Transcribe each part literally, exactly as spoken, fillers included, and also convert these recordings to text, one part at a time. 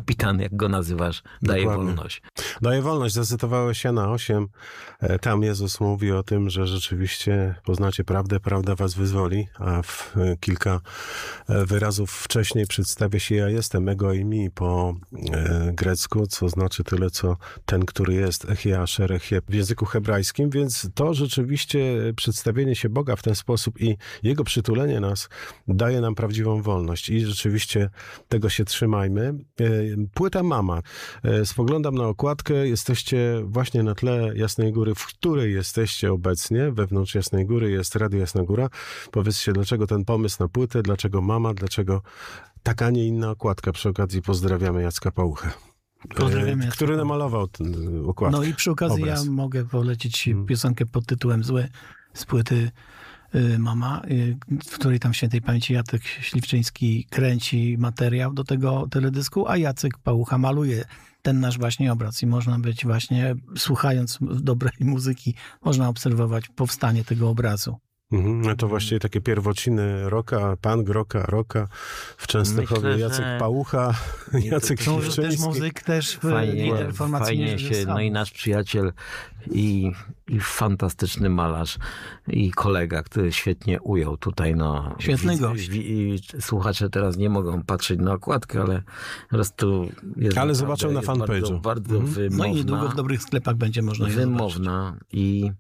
kapitan, jak go nazywasz, daje Dokładnie. wolność. Daje wolność, zdecydowałeś się na osiem. E, Tam Jezus mówi o tym, że rzeczywiście poznacie prawdę, prawda was wyzwoli, a w e, kilka e, wyrazów wcześniej przedstawia się ja jestem, ego i mi po e, grecku, co znaczy tyle, co ten, który jest, echia, asher, echie w języku hebrajskim, więc to rzeczywiście przedstawienie się Boga w ten sposób i Jego przytulenie nas daje nam prawdziwą wolność i rzeczywiście tego się trzymajmy. E, Płyta Mama. E, Spoglądam na okładkę, jesteście właśnie na tle Jasnej Góry, w której jesteście obecnie. Wewnątrz Jasnej Góry jest Radio Jasna Góra. Powiedzcie, dlaczego ten pomysł na płytę, dlaczego Mama, dlaczego taka, a nie inna okładka. Przy okazji pozdrawiamy Jacka Pałuchę, Pozdrawiam e, Jacka który Pałuchę. namalował ten okładkę. No i przy okazji obraz. ja mogę polecić Hmm. piosenkę pod tytułem Zły z płyty y, Mama, y, w której tam świętej pamięci Jacek Śliwczyński kręci materiał do tego teledysku, a Jacek Pałucha maluje ten nasz właśnie obraz i można być właśnie, słuchając dobrej muzyki, można obserwować powstanie tego obrazu. Mhm, no to właściwie takie pierwociny rocka, punk rocka, rocka w Częstochowie. Myślę, Jacek że- Pałucha, Nie, to- Jacek to Są się- też Śliwczyński. muzyk, też Fajnie, lider formacji fajnie się, no i nasz przyjaciel i, i fantastyczny malarz i kolega, który świetnie ujął tutaj, no. Świetny widz- gość. wi- I słuchacze teraz nie mogą patrzeć na okładkę, ale po prostu jest Ale naprawdę- zobaczą na jest fanpage'u. Bardzo, bardzo Mhm. wymowna. No i niedługo w dobrych sklepach będzie można je zobaczyć. Wymowna i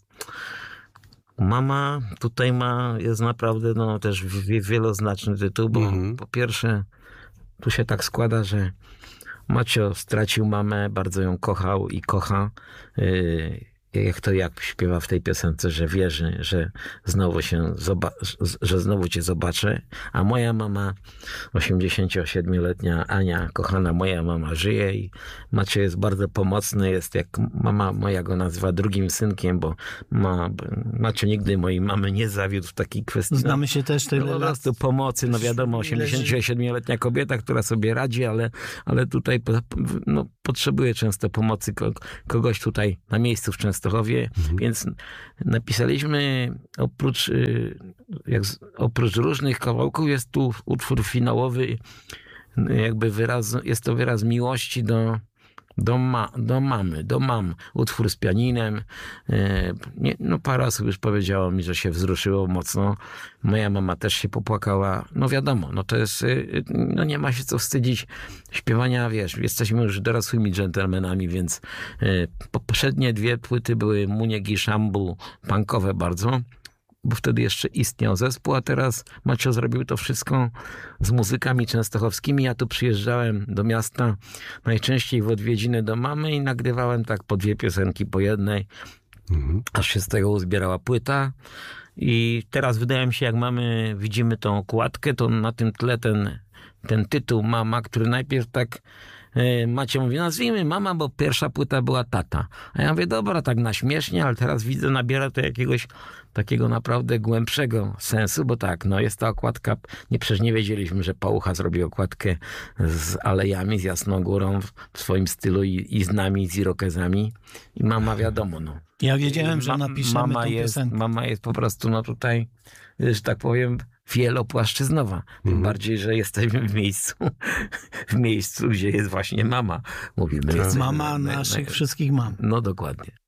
Mama tutaj ma, jest naprawdę no, też wi- wieloznaczny tytuł, bo Mhm. po pierwsze tu się tak składa, że Macio stracił mamę, bardzo ją kochał i kocha. Yy, jak to jak śpiewa w tej piosence, że wierzy, że znowu się zoba- że znowu cię zobaczę, a moja mama, osiemdziesięciosiedmioletnia Ania, kochana moja mama, żyje i Macio jest bardzo pomocny, jest jak mama moja go nazywa drugim synkiem, bo ma, Macio nigdy mojej mamy nie zawiódł w takiej kwestii. Znamy się też No, tyle po lat. prostu pomocy, no wiadomo, osiemdziesięciosiedmioletnia kobieta, która sobie radzi, ale, ale tutaj po- no, potrzebuje często pomocy ko- kogoś tutaj na miejscu w Częstochowie, więc napisaliśmy oprócz, y, jak, z- oprócz różnych kawałków jest tu utwór finałowy, jakby wyraz, jest to wyraz miłości do Do, ma, do mamy, do mam. Utwór z pianinem. E, nie, no parę osób już powiedziało mi, że się wzruszyło mocno. Moja mama też się popłakała. No wiadomo, no to jest, y, no nie ma się co wstydzić śpiewania, wiesz, jesteśmy już dorosłymi dżentelmenami, więc y, poprzednie dwie płyty były Muniek i Szambu, punkowe bardzo, bo wtedy jeszcze istniał zespół, a teraz Macio zrobił to wszystko z muzykami częstochowskimi. Ja tu przyjeżdżałem do miasta najczęściej w odwiedziny do mamy i nagrywałem tak po dwie piosenki po jednej, Mhm. aż się z tego uzbierała płyta. I teraz wydaje mi się, jak mamy, widzimy tą okładkę, to na tym tle ten, ten tytuł Mama, który najpierw tak yy, Macie mówi, nazwijmy Mama, bo pierwsza płyta była Tata. A ja mówię, dobra, tak na śmiesznie, ale teraz widzę, nabiera to jakiegoś takiego naprawdę głębszego sensu, bo tak, no jest ta okładka, nie przecież nie wiedzieliśmy, że Pałucha zrobi okładkę z alejami, z Jasną Górą w swoim stylu i, i z nami, z irokezami. I Mama wiadomo, no. Ja wiedziałem, że Ma- napiszemy mama tą jest, piosenkę. Mama jest po prostu, no tutaj, że tak powiem, wielopłaszczyznowa. Tym Mhm. bardziej, że jesteśmy w miejscu, w miejscu, gdzie jest właśnie mama. Mówimy, jesteśmy Mama na- na- naszych na- wszystkich mam. No dokładnie.